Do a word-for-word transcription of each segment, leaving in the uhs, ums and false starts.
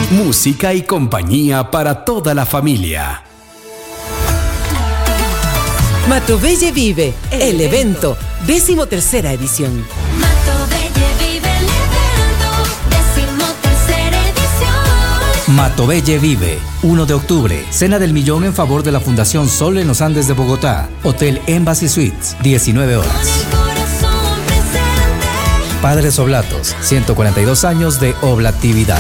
Música y compañía para toda la familia. Matobelle Vive, el, el evento, décimo tercera edición. Matobelle Vive, el evento, décimo tercera edición. Matobelle Vive, uno de octubre, Cena del Millón en favor de la Fundación Sol en los Andes de Bogotá. Hotel Embassy Suites, diecinueve horas. Con el corazón presente. Padres Oblatos, ciento cuarenta y dos años de oblatividad.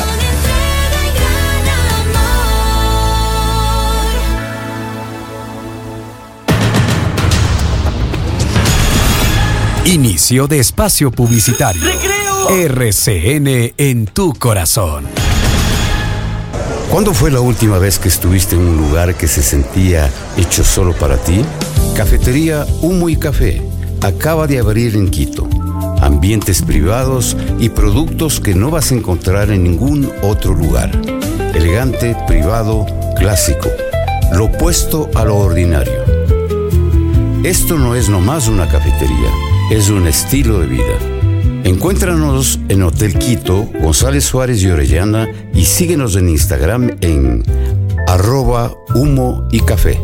Inicio de espacio publicitario. ¡Recreo! R C N en tu corazón. ¿Cuándo fue la última vez que estuviste en un lugar que se sentía hecho solo para ti? Cafetería Humo y Café acaba de abrir en Quito. Ambientes privados y productos que no vas a encontrar en ningún otro lugar. Elegante, privado, clásico. Lo opuesto a lo ordinario. Esto no es nomás una cafetería. Es un estilo de vida. Encuéntranos en Hotel Quito, González Suárez y Orellana y síguenos en Instagram en arroba humo y café.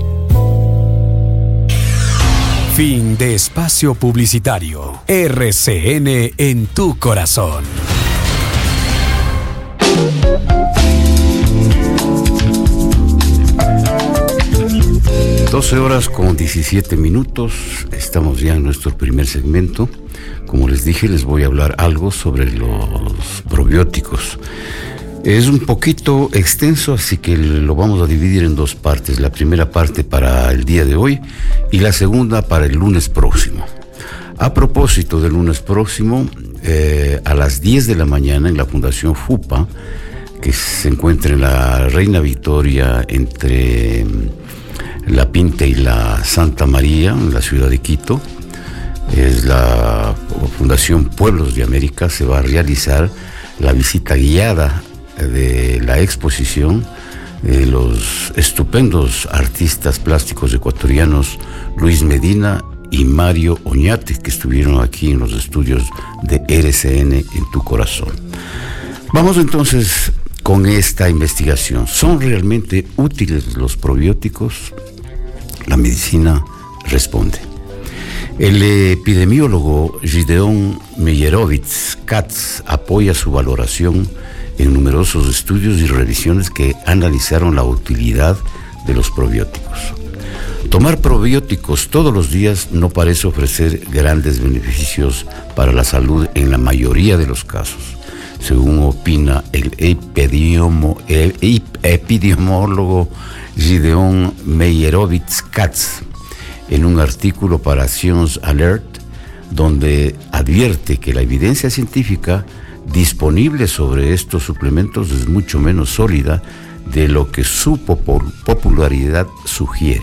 Fin de espacio publicitario. R C N en tu corazón. doce horas con diecisiete minutos, estamos ya en nuestro primer segmento. Como les dije, les voy a hablar algo sobre los probióticos. Es un poquito extenso, así que lo vamos a dividir en dos partes. La primera parte para el día de hoy y la segunda para el lunes próximo. A propósito del lunes próximo, eh, a las diez de la mañana en la Fundación FUPA, que se encuentra en la Reina Victoria entre La Pinta y la Santa María, en la ciudad de Quito, es la Fundación Pueblos de América. Se va a realizar la visita guiada de la exposición de los estupendos artistas plásticos ecuatorianos Luis Medina y Mario Oñate, que estuvieron aquí en los estudios de R C N en tu corazón. Vamos entonces con esta investigación. ¿Son realmente útiles los probióticos? La medicina responde. El epidemiólogo Gideon Meyerowitz Katz apoya su valoración en numerosos estudios y revisiones que analizaron la utilidad de los probióticos. Tomar probióticos todos los días no parece ofrecer grandes beneficios para la salud en la mayoría de los casos, según opina el, epidiomo, el epidemiólogo Gideon Meyerowitz Katz en un artículo para Science Alert, donde advierte que la evidencia científica disponible sobre estos suplementos es mucho menos sólida de lo que su popularidad sugiere.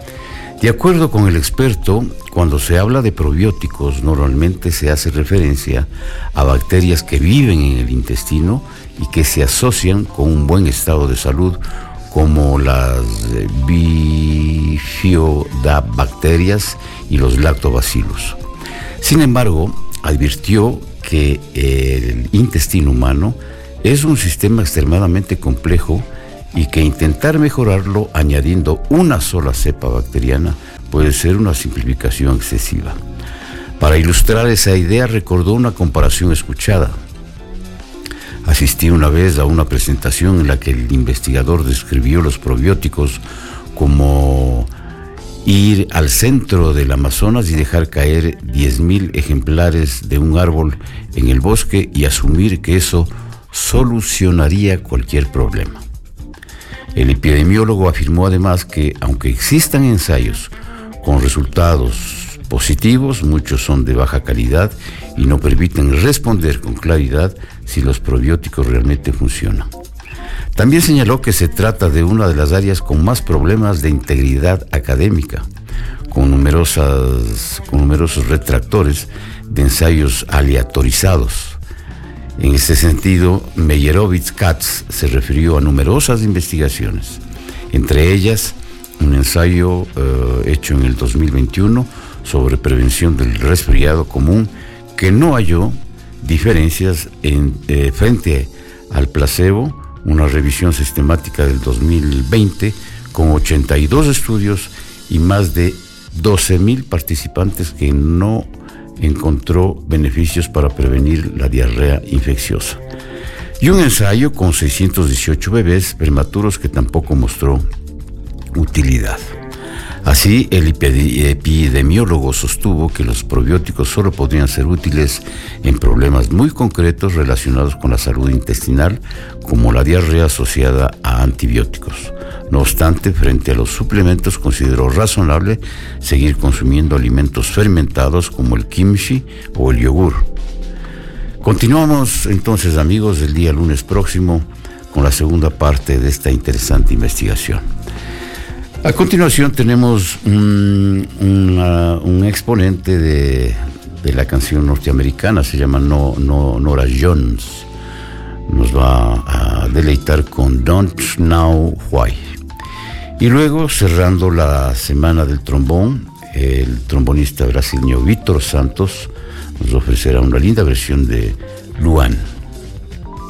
De acuerdo con el experto, cuando se habla de probióticos, normalmente se hace referencia a bacterias que viven en el intestino y que se asocian con un buen estado de salud, como las bifidobacterias y los lactobacilos. Sin embargo, advirtió que el intestino humano es un sistema extremadamente complejo y que intentar mejorarlo añadiendo una sola cepa bacteriana puede ser una simplificación excesiva. Para ilustrar esa idea, recordó una comparación escuchada. Asistí una vez a una presentación en la que el investigador describió los probióticos como ir al centro del Amazonas y dejar caer diez mil ejemplares de un árbol en el bosque y asumir que eso solucionaría cualquier problema. El epidemiólogo afirmó además que, aunque existan ensayos con resultados positivos, muchos son de baja calidad y no permiten responder con claridad si los probióticos realmente funcionan. También señaló que se trata de una de las áreas con más problemas de integridad académica, con, numerosas, con numerosos retractores de ensayos aleatorizados. En este sentido, Meyerowitz Katz se refirió a numerosas investigaciones, entre ellas un ensayo uh, hecho en el dos mil veintiuno sobre prevención del resfriado común que no halló diferencias en, eh, frente al placebo, una revisión sistemática del dos mil veinte con ochenta y dos estudios y más de doce mil participantes que no encontró beneficios para prevenir la diarrea infecciosa. Y un ensayo con seiscientos dieciocho bebés prematuros que tampoco mostró utilidad. Así, el epidemiólogo sostuvo que los probióticos solo podrían ser útiles en problemas muy concretos relacionados con la salud intestinal, como la diarrea asociada a antibióticos. No obstante, frente a los suplementos, consideró razonable seguir consumiendo alimentos fermentados como el kimchi o el yogur. Continuamos entonces, amigos, el día lunes próximo con la segunda parte de esta interesante investigación. A continuación tenemos un, una, un exponente de, de la canción norteamericana, se llama no, no, Nora Jones. Nos va a deleitar con Don't Know Why. Y luego, cerrando la semana del trombón, el trombonista brasileño Vítor Santos nos ofrecerá una linda versión de Luan.